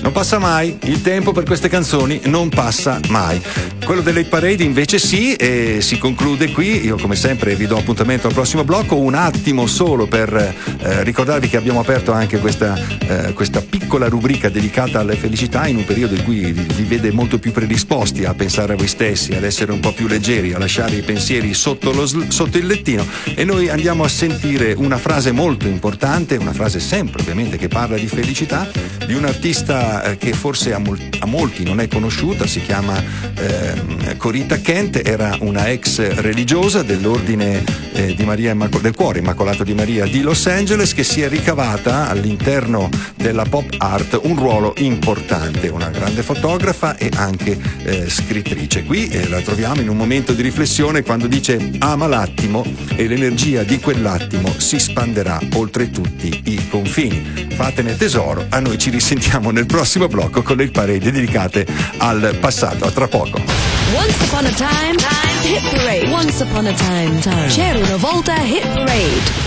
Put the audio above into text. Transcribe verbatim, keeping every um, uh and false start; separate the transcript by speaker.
Speaker 1: non passa mai, il tempo per queste canzoni non passa mai. Quello delle hit parade invece sì, e si conclude qui. Io come sempre vi do appuntamento al prossimo blocco, un attimo solo per eh, ricordarvi che abbiamo aperto anche questa, eh, questa piccola rubrica dedicata alle felicità in un periodo in cui vi, vi vede molto più predisposti a pensare a voi stessi, ad essere un po' più leggeri, a lasciare i pensieri sotto, lo, sotto il lettino, e noi andiamo a sentire una frase molto importante, una frase sempre ovviamente che parla di felicità, di un artista eh, che forse a, mol- a molti non è conosciuta. Si chiama eh, Corita Kent, era una ex religiosa dell'ordine eh, di Maria Immac- del Cuore Immacolato di Maria di Los Angeles, che si è ricavata all'interno della pop art un ruolo importante, una grande fotografa e anche eh, scrittrice. Qui eh, la troviamo in un momento di riflessione quando dice: ama l'attimo e l'energia di quell'attimo si spanderà oltre tutti i confini. Fatene tesoro, a noi ci risentiamo nel prossimo blocco con le parade dedicate al passato. A tra poco.
Speaker 2: Once upon a time, time hit parade. Once upon a time, time. C'era una volta hit parade.